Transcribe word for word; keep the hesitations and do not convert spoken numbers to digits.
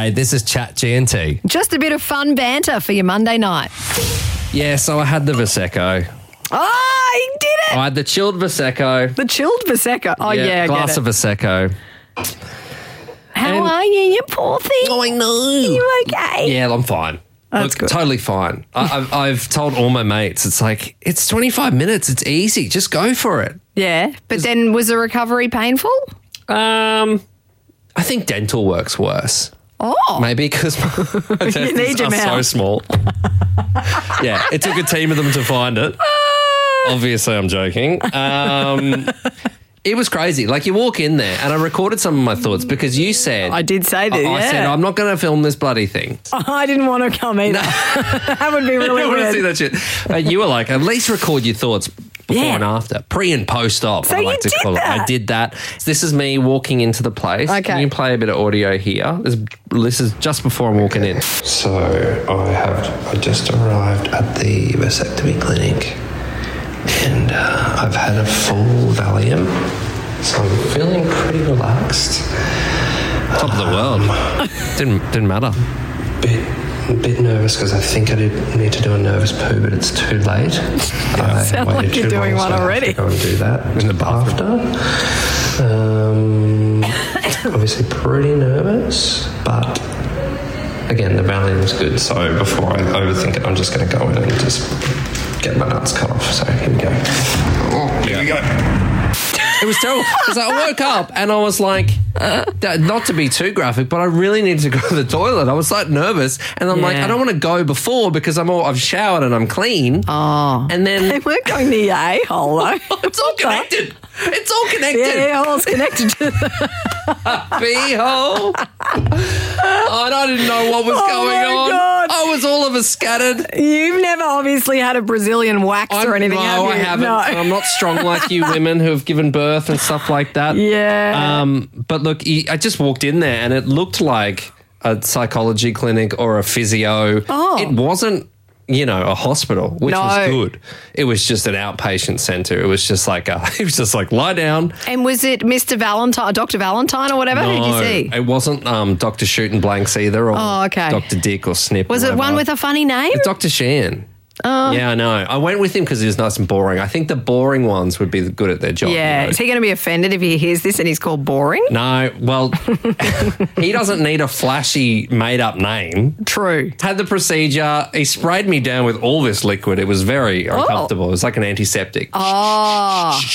G'day, this is Chat G N T. Just a bit of fun banter for your Monday night. Yeah, so I had the Prosecco. Oh, you did it! I had the chilled Prosecco. The chilled Prosecco. Oh, yeah, I glass get of it. Prosecco. How and- are you, you poor thing? Oh, I know. You okay? Yeah, I'm fine. That's Look, good. Totally fine. I, I've, I've told all my mates, it's like, it's twenty-five minutes. It's easy. Just go for it. Yeah, but then was the recovery painful? Um, I think dental works worse. Oh. Maybe because my need intestines your are so mouth. small. Yeah, it took a team of them to find it. Obviously, I'm joking. Um, it was crazy. Like, you walk in there, and I recorded some of my thoughts because you said... I did say that, I, yeah. I said, I'm not going to film this bloody thing. I didn't want to come either. That would be really I want to see weird. that shit. Uh, you were like, at least record your thoughts before Yeah. and after, pre and post op. So I like you to did call it. I that? did that. So this is me walking into the place. Okay. Can you play a bit of audio here? This, this is just before I'm walking in. So I have I just arrived at the vasectomy clinic, and uh, I've had a full Valium, so I'm feeling pretty relaxed. Top of the world. didn't didn't matter. Bit a bit nervous because I think I did need to do a nervous poo, but it's too late. I Sound waited like you're too doing long, one so I have to already. go and do that In the bathroom. after. Um, obviously pretty nervous, but again, the Valium's good. So before I overthink it, I'm just going to go in and just get my nuts cut off. So here we go. Oh, here we go. It was terrible. Because I woke up and I was like, uh, not to be too graphic, but I really needed to go to the toilet. I was like nervous, and I'm like, Yeah. I don't want to go before because I'm all I've showered and I'm clean. Oh. And then They weren't going to your a-hole, though. it's all connected. It's all connected. Yeah, yeah, all connected to the... Beehole. Oh, and I didn't know what was Oh going my on. God. I was all of a scattered. You've never obviously had a Brazilian wax or anything, no, have you? I haven't. No. I'm not strong like you women who have given birth and stuff like that. Yeah. Um, but look, I just walked in there and it looked like a psychology clinic or a physio. Oh. It wasn't, you know, a hospital, which No. was good. It was just an outpatient centre. It was just like, a, it was just like, lie down. And was it Mister Valentine, Doctor Valentine or whatever? Who did you see? It wasn't um, Doctor Shooting Blanks either, or Oh, okay. Doctor Dick or Snip. Was or it one whatever. with a funny name? Doctor Shan. Oh. Yeah, I know. I went with him because he was nice and boring. I think the boring ones would be good at their job. Yeah. you know? Is he going to be offended if he hears this and he's called boring? No, well, he doesn't need a flashy made-up name. True. Had the procedure. He sprayed me down with all this liquid. It was very uncomfortable. It was like an antiseptic. Oh.